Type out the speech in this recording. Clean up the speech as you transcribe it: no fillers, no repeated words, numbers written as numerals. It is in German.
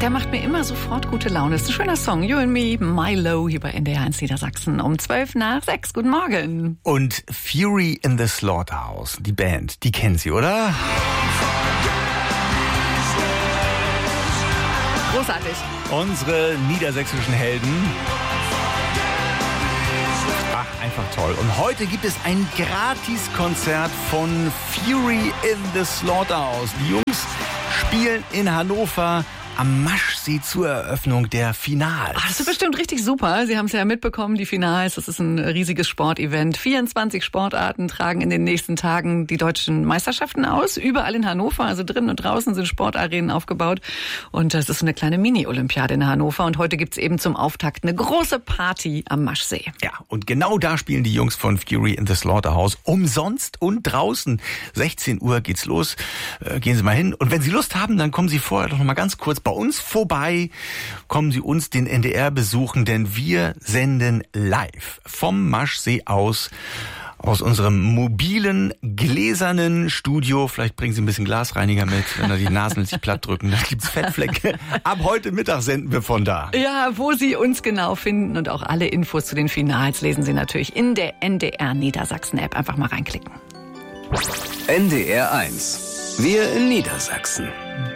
der macht mir immer sofort gute Laune. Ist ein schöner Song. You and Me, Milo, hier bei NDR 1 Niedersachsen um 6:12. Guten Morgen. Und Fury in the Slaughterhouse, die Band, die kennen Sie, oder? Großartig. Unsere niedersächsischen Helden. Ach, einfach toll. Und heute gibt es ein Gratiskonzert von Fury in the Slaughterhouse. Die Jungs spielen in Hannover am Maschsee zur Eröffnung der Finals. Das ist bestimmt richtig super. Sie haben es ja mitbekommen, die Finals. Das ist ein riesiges Sportevent. 24 Sportarten tragen in den nächsten Tagen die deutschen Meisterschaften aus. Überall in Hannover, also drinnen und draußen sind Sportarenen aufgebaut. Und das ist eine kleine Mini-Olympiade in Hannover. Und heute gibt's eben zum Auftakt eine große Party am Maschsee. Ja, und genau da spielen die Jungs von Fury in the Slaughterhouse umsonst und draußen. 16 Uhr geht's los. Gehen Sie mal hin. Und wenn Sie Lust haben, dann kommen Sie vorher doch noch mal ganz kurz bei uns vorbei. Kommen Sie uns den NDR besuchen, denn wir senden live vom Maschsee aus unserem mobilen, gläsernen Studio. Vielleicht bringen Sie ein bisschen Glasreiniger mit, wenn da die Nasen sich platt drücken. Da gibt's Fettflecke. Ab heute Mittag senden wir von da. Ja, wo Sie uns genau finden und auch alle Infos zu den Finals lesen Sie natürlich in der NDR Niedersachsen App. Einfach mal reinklicken. NDR 1. Wir in Niedersachsen.